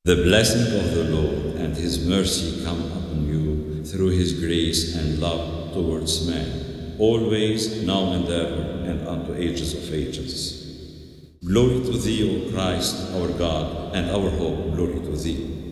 The blessing of the Lord and his mercy come upon you through his grace and love towards man, always, now and ever, and unto ages of ages. Glory to thee, O Christ, our God, and our hope, glory to thee.